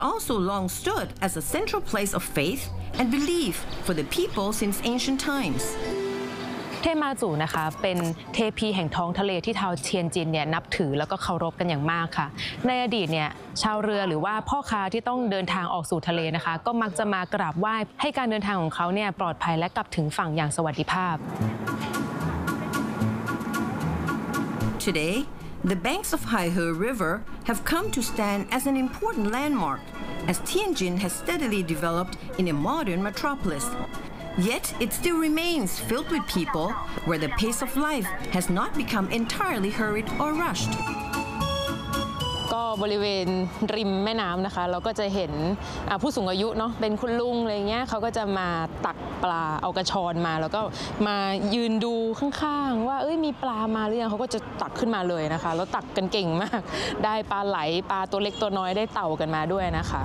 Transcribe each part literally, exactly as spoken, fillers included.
also long stood as a central place of faith and belief for the people since ancient times. เทมาจูนะคะเป็นเทพีแห่งท้องทะเลที่ชาวเทียนจินเนี่ยนับถือแล้วก็เคารพกันอย่างมากค่ะในอดีตเนี่ยชาวเรือหรือว่าพ่อค้าที่ต้องเดินทางออกสู่ทะเลนะคะก็มักจะมากราบไหว้ให้การเดินทางของเขาเนี่ยปลอดภัยและกลับถึงฝั่งอย่างสวัสดิภาพ Today, the banks of Haihe River have come to stand as an important landmark as Tianjin has steadily developed in a modern metropolis. Yet it still remains filled with people where the pace of life has not become entirely hurried or rushed. ก็บริเวณริมแม่น้ำนะคะเราก็จะเห็นผู้สูงอายุเนาะเป็นคุณลุงอะไรเงี้ยเขาก็จะมาตักปลาเอากระชอนมาแล้วก็มายืนดูข้างๆว่าเอ้ยมีปลามาหรือยังเขาก็จะตักขึ้นมาเลยนะคะแล้วตักกันเก่งมากได้ปลาไหลปลาตัวเล็กตัวน้อยได้เต่ากันมาด้วยนะคะ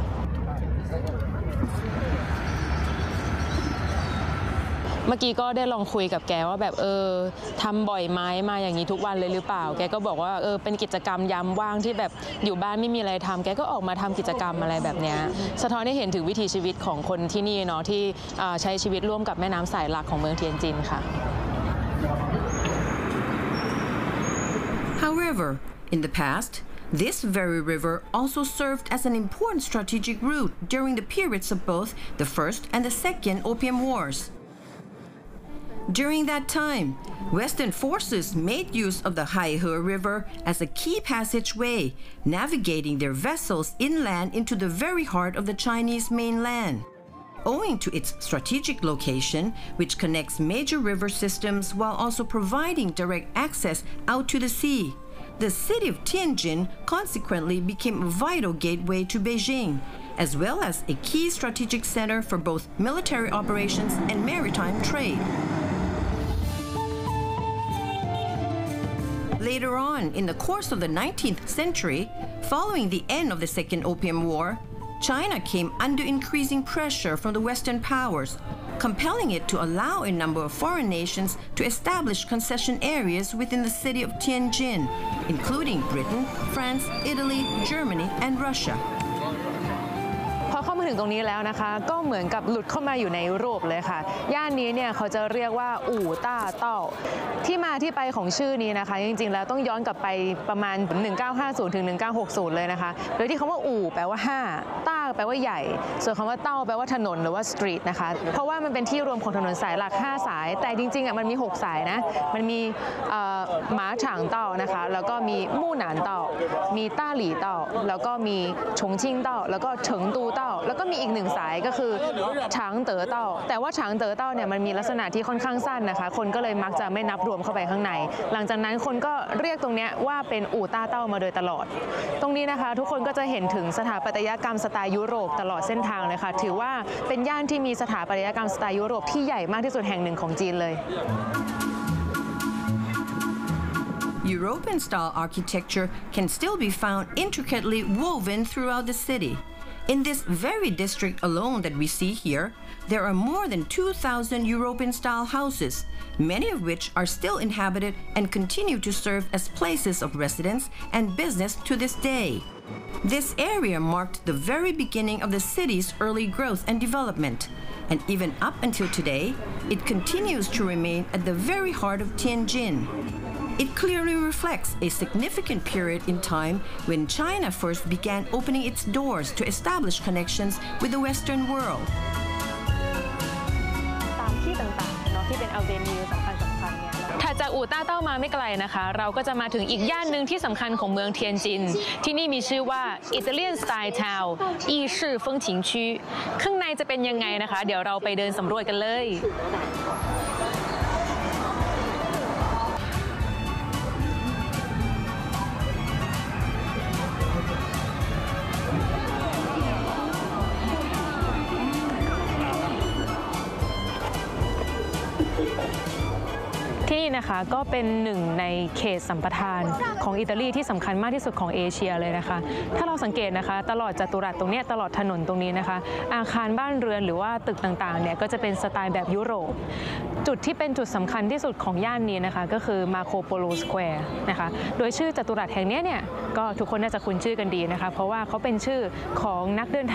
เมื่อกี้ก็ได้ลองคุยกับแกว่าแบบเออทำบ่อยไหมมาอย่างนี้ทุกวันเลยหรือเปล่าแกก็บอกว่าเออเป็นกิจกรรมยามว่างที่แบบอยู่บ้านไม่มีอะไรทำแกก็ออกมาทำกิจกรรมอะไรแบบนี้สะท้อนให้เห็นถึงวิถีชีวิตของคนที่นี่เนาะที่ใช้ชีวิตร่วมกับแม่น้ำสายหลักของเมืองเทียนจินค่ะ However, in the past, this very river also served as an important strategic route during the periods of both the First and the Second Opium Wars.During that time, Western forces made use of the Haihe River as a key passageway, navigating their vessels inland into the very heart of the Chinese mainland. Owing to its strategic location, which connects major river systems while also providing direct access out to the sea, the city of Tianjin consequently became a vital gateway to Beijing, as well as a key strategic center for both military operations and maritime trade.Later on, in the course of the nineteenth century, following the end of the Second Opium War, China came under increasing pressure from the Western powers, compelling it to allow a number of foreign nations to establish concession areas within the city of Tianjin, including Britain, France, Italy, Germany, and Russia. พอเข้ามาถึงตรงนี้แล้วนะคะก็เหมือนกับหลุดเข้ามาอยู่ในยุโรปเลยค่ะย่านนี้เนี่ยเขาจะเรียกว่าอู่ต้าเต้าที่มาที่ไปของชื่อนี้นะคะจริงๆแล้วต้องย้อนกลับไปประมาณหนึ่งเก้าห้าศูนย์ถึงหนึ่งเก้าหกศูนย์เลยนะคะโดยที่คำว่าอู่แปลว่าห้าต้าแปลว่าใหญ่ส่วนคำว่าเต้าแปลว่าถนนหรือว่าสตรีทนะคะเพราะว่ามันเป็นที่รวมของถนนสายหลักห้าสายแต่จริงๆอ่ะมันมีหกสายนะมันมีหมาฉางเต้านะคะแล้วก็มีมู่หนานเต้ามีต้าหลี่เต้าแล้วก็มีฉงชิ่งเต้าแล้วก็เฉิงตูเต้าแล้วก็มีอีกหนึ่งสายก็คือฉางเต๋อเต้าแต่ว่าฉางเต๋อเต้าเนี่ยมันมีลักษณะที่ค่อนข้างสั้นนะคะคนก็เลยมักจะไม่นับรวมเข้าไปข้างในหลังจากนั้นคนก็เรียกตรงนี้ว่าเป็นอู่ต้าเต้ามาโดยตลอดตรงนี้นะคะทุกคนก็จะเห็นถึงสถาปัตยกรรมสไตล์ยุโรปตลอดเส้นทางเลยค่ะถือว่าเป็นย่านที่มีสถาปัตยกรรมสไตล์ยุโรปที่ใหญ่มากที่สุดแห่งหนึ่งของจีนเลย European-style architecture can still be found intricately woven throughout the city.In this very district alone that we see here, there are more than two thousand European-style houses, many of which are still inhabited and continue to serve as places of residence and business to this day. This area marked the very beginning of the city's early growth and development, and even up until today, it continues to remain at the very heart of Tianjin.It clearly reflects a significant period in time when China first began opening its doors to establish connections with the Western world. ตามที่ต่างๆเนาะที่เป็นอัลเวนิวสำคัญสำคัญเนี่ยถัดจากอู่ต้าเต้ามาไม่ไกลนะคะเราก็จะมาถึงอีกย่านหนึ่งที่สำคัญของเมืองเทียนจินที่นี่มีชื่อว่า Italian Style Town อีชื่อเฟิงฉิงชื่อข้างในจะเป็นยังไงนะคะเดี๋ยวเราไปเดินสำรวจกันเลยทที่นี่นะคะก็เป็นหนึ่งในเขตสัมปทานของอิตาลีที่สำคัญมากที่สุดของเอเชียเลยนะคะถ้าเราสังเกตนะคะตลอดจัตุรัสตรงนี้ตลอดถนนตรงนี้นะคะอาคารบ้านเรือนหรือว่าตึกต่างๆเนี่ยก็จะเป็นสไตล์แบบยุโรปจุดที่เป็นจุดสำคัญที่สุดของย่านนี้นะคะก็คือมาโคโปโลสแควร์นะคะโดยชื่อจัตุรัสแห่งนี้เนี่ยก็ทุกคนน่าจะคุ้นชื่อกันดีนะคะเพราะว่าเขาเป็นชื่อของนักเดิน